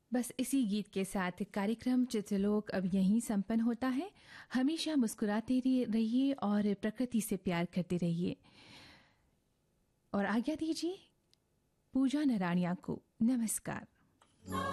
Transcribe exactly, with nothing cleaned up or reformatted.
बस इसी गीत के साथ कार्यक्रम चित्रलोक अब यहीं संपन्न होता है। हमेशा मुस्कुराते रहिए और प्रकृति से प्यार करते रहिए। और आज्ञा दीजिए पूजा नराणिया को। नमस्कार।